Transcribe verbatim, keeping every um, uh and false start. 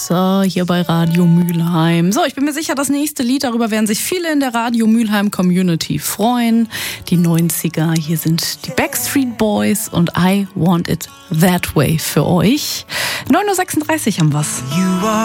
So, hier bei Radio Mülheim. So, ich bin mir sicher, das nächste Lied, darüber werden sich viele in der Radio Mülheim Community freuen. Die neunziger, hier sind die Backstreet Boys und I Want It That Way für euch. neun Uhr sechsunddreißig haben wir's.